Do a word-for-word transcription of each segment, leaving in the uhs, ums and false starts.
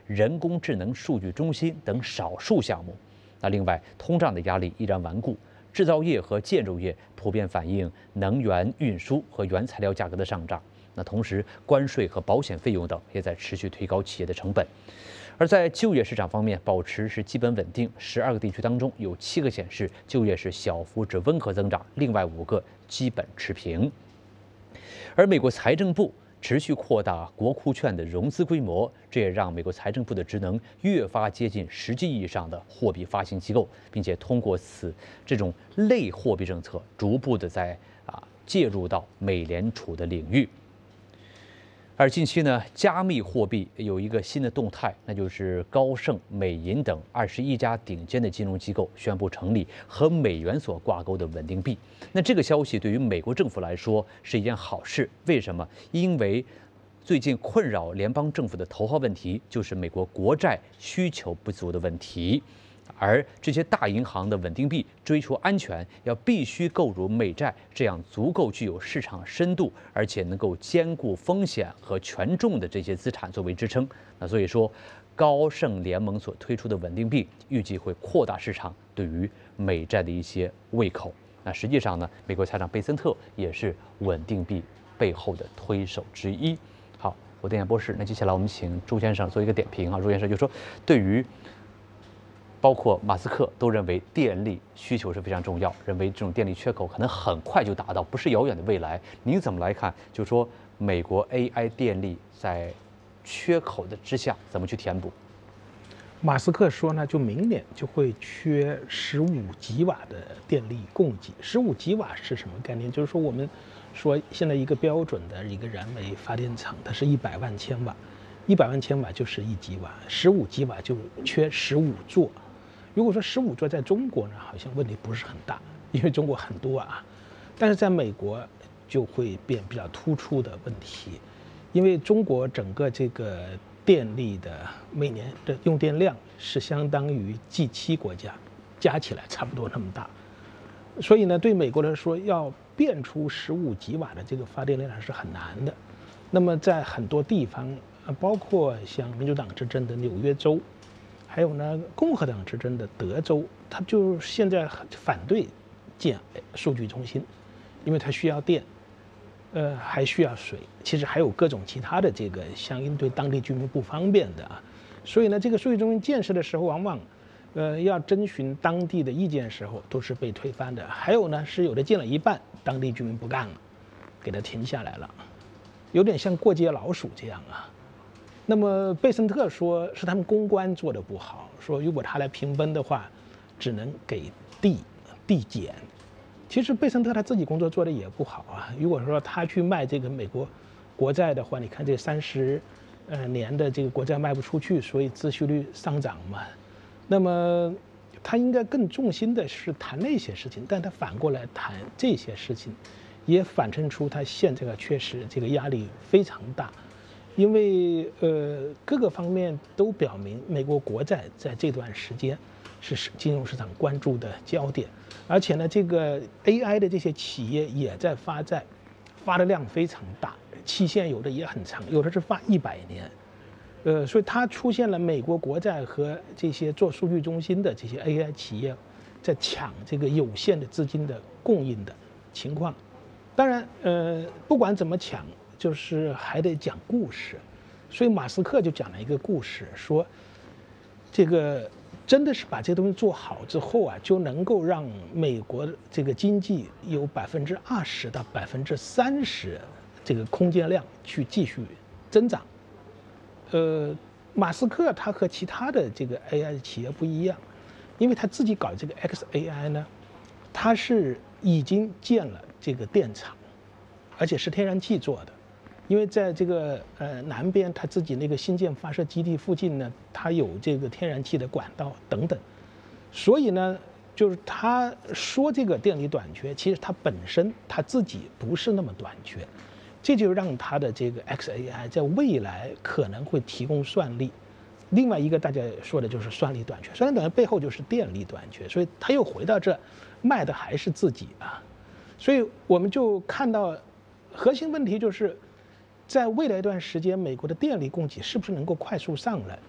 人工智能数据中心等少数项目。那另外，通胀的压力依然顽固，制造业和建筑业普遍反映能源运输和原材料价格的上涨。那同时，关税和保险费用等也在持续推高企业的成本。而在就业市场方面，保持是基本稳定，十二个地区当中有七个显示就业是小幅至温和增长，另外五个基本持平。而美国财政部持续扩大国库券的融资规模，这也让美国财政部的职能越发接近实际意义上的货币发行机构，并且通过此这种类货币政策，逐步的在啊介入到美联储的领域。而近期呢，加密货币有一个新的动态，那就是高盛、美银等二十一家顶尖的金融机构宣布成立和美元所挂钩的稳定币。那这个消息对于美国政府来说是一件好事，为什么？因为最近困扰联邦政府的头号问题就是美国国债需求不足的问题。而这些大银行的稳定币追求安全，要必须购入美债这样足够具有市场深度，而且能够兼顾风险和权重的这些资产作为支撑。那所以说，高盛联盟所推出的稳定币预计会扩大市场对于美债的一些胃口。那实际上呢，美国财长贝森特也是稳定币背后的推手之一。好，我电眼博士，那接下来我们请朱先生做一个点评啊。朱先生就说，对于包括马斯克都认为电力需求是非常重要，认为这种电力缺口可能很快就达到，不是遥远的未来。您怎么来看？就说美国 A I 电力在缺口的之下怎么去填补？ 马斯克说呢，就明年就会缺十五吉瓦的电力供给。十五吉瓦是什么概念？就是说我们说现在一个标准的一个燃煤发电厂，它是一百万千瓦，一百万千瓦就是一吉瓦，十五吉瓦就缺十五座。如果说十五座在中国呢，好像问题不是很大，因为中国很多啊，但是在美国就会变比较突出的问题，因为中国整个这个电力的每年的用电量是相当于 G 七国家加起来差不多那么大，所以呢，对美国来说要变出十五吉瓦的这个发电量是很难的。那么在很多地方，包括像民主党执政的纽约州，还有呢共和党执政的德州，他就现在反对建数据中心，因为它需要电，呃，还需要水，其实还有各种其他的这个相应对当地居民不方便的啊。所以呢，这个数据中心建设的时候，往往，呃，要征询当地的意见的时候，都是被推翻的。还有呢，是有的建了一半，当地居民不干了，给它停下来了，有点像过街老鼠这样啊。那么贝森特说是他们公关做得不好，说如果他来平分的话，只能给递递减。其实贝森特他自己工作做得也不好啊。如果说他去卖这个美国国债的话，你看这三十呃年的这个国债卖不出去，所以孳息率上涨嘛。那么他应该更重心的是谈那些事情，但他反过来谈这些事情，也反衬出他现在确实这个压力非常大。因为呃各个方面都表明，美国国债在这段时间是金融市场关注的焦点，而且呢，这个 A I 的这些企业也在发债，发的量非常大，期限有的也很长，有的是发一百年，呃，所以它出现了美国国债和这些做数据中心的这些 A I 企业在抢这个有限的资金的供应的情况。当然，呃，不管怎么抢，就是还得讲故事，所以马斯克就讲了一个故事，说这个真的是把这东西做好之后啊，就能够让美国这个经济有百分之二十到百分之三十这个空间量去继续增长。呃，马斯克他和其他的这个 A I 企业不一样，因为他自己搞这个 X A I 呢，他是已经建了这个电厂，而且是天然气做的。因为在这个呃南边，他自己那个新建发射基地附近呢，它有这个天然气的管道等等，所以呢，就是他说这个电力短缺，其实他本身他自己不是那么短缺，这就让他的这个 X A I 在未来可能会提供算力。另外一个大家说的就是算力短缺，算力短缺背后就是电力短缺，所以他又回到这，卖的还是自己啊，所以我们就看到核心问题就是，在未来一段时间，美国的电力供给是不是能够快速上来？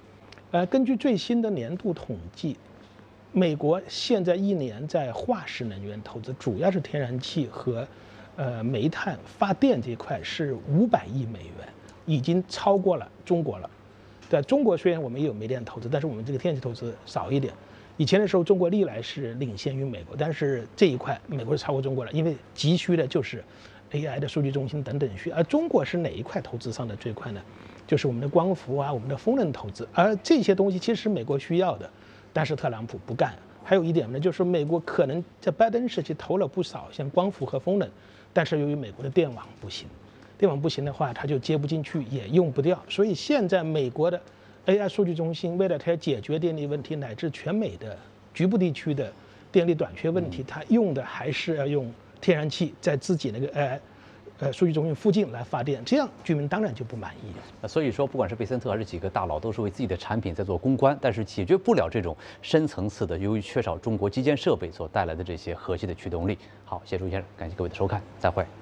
呃，根据最新的年度统计，美国现在一年在化石能源投资，主要是天然气和呃煤炭发电这一块是五百亿美元，已经超过了中国了。对，中国虽然我们也有煤电投资，但是我们这个天然气投资少一点。以前的时候，中国历来是领先于美国，但是这一块美国是超过中国了，因为急需的就是 A I 的数据中心等等需。而中国是哪一块投资上的最快呢？就是我们的光伏啊，我们的风能投资。而这些东西其实是美国需要的，但是特朗普不干。还有一点呢，就是美国可能在拜登时期投了不少像光伏和风能，但是由于美国的电网不行，电网不行的话，它就接不进去，也用不掉。所以现在美国的 A I 数据中心为了它解决电力问题，乃至全美的局部地区的电力短缺问题，它用的还是要用天然气在自己那个 A I 呃数据中心附近来发电，这样居民当然就不满意。 那所以说，不管是贝森特还是几个大佬，都是为自己的产品在做公关，但是解决不了这种深层次的，由于缺少中国基建设备所带来的这些核心的驱动力。好，谢谢朱先生，感谢各位的收看，再会。